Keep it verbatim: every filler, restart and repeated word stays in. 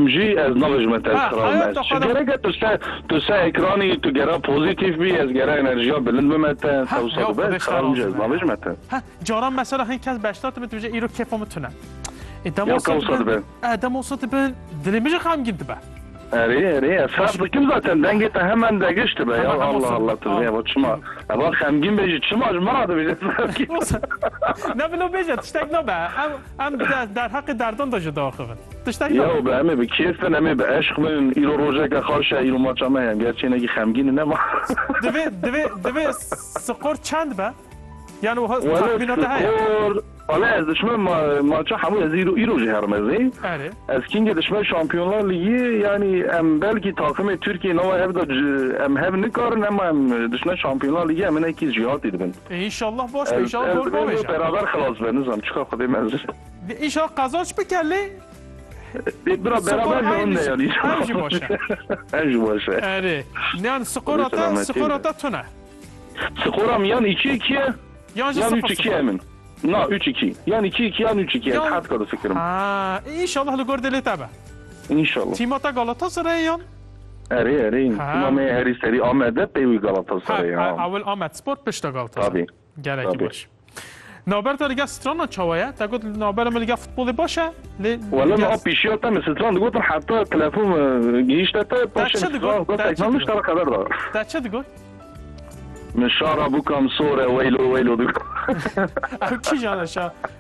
جی از نوجمت از خراب چگره تو سه تو سه اکرانی تو گره پوزیتیف بی از گره انرژیا بلند بمت توسط به خراب جز نوجمت ها جارم مثلا هین کس باشتات بتوجه ایرو کیفو متونه ادم وصلت به ادم وصلت به دلی میشه خام گید به اری اری فرض کیم zaten denge te hemen de geçti be ya Allah Allah tabii bu çma ama خمگین بجی çma مراد بجی نه بلو بجی تشتاق نه به ام در حق دردان دا جدا آخوان تشتاق نه یا به همه به کیف نمی به عشق من ایرو روزه که خارش ایرو ما چما هم گرچه نگی خمگین نه ما دوی دوی دوی سقور چند به یعنی تخمینات هست حالا از دشمن ماچه همون از ایرو ایرو جهر مزی از کینگ دشمن شامپیونlar لیگی yani ام belki takım Türkiye nova evde ام hem نکارن اما ام دشمن شامپیونlar لیگی ام اکی جهات دیدن انشالله باش انشالله گل بشه beraber خلاص بنظام çıkar خدای منزل انشالله قزاش بکلی برا beraber ne yani همجی باشه همجی باشه اره نه سقورata سقورata tune سقورم yani iki iki yani üç iki emin نه üç iki yani iki iki yani üç iki حد کرده فکرم ها انشالله لگور دلی تبع انشالله تیماتا گالاتاسرای یان اری اری تیمام هری سری آمده پیوی گالاتاسرای اول آمد سپورت پشتا گالاتاسرای گرکی باش نابر تا لیگا ستران چاوایه تا گفت نابر ملیگا فوتبال باشه ولی ما پیشیاتا مثل ستران گفتم حتی تلفن گیشته تا باشه گفت تکنالش تا خبر دار تا چه دیگه من شارع بكم صورة ويلو ويلو دك او کی جانشا